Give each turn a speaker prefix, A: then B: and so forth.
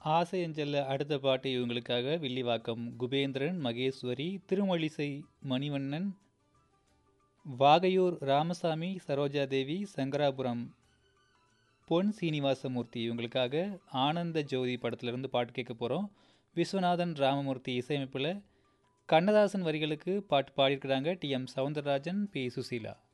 A: ஆசை அஞ்சல்ல அடுத்த பாட்டு இவங்களுக்காக வில்லிவாக்கம் குபேந்திரன், மகேஸ்வரி, திருமழிசை மணிவண்ணன், வாகையூர் ராமசாமி, சரோஜாதேவி, சங்கராபுரம் பொன் சீனிவாசமூர்த்தி இவங்களுக்காக ஆனந்த ஜோதி படத்திலிருந்து பாட்டு கேட்க போகிறோம். விஸ்வநாதன் ராமமூர்த்தி இசையமைப்பில் கண்ணதாசன் வரிகளுக்கு பாட்டு பாடியிருக்கிறாங்க D M Soundararajan, B Susheela.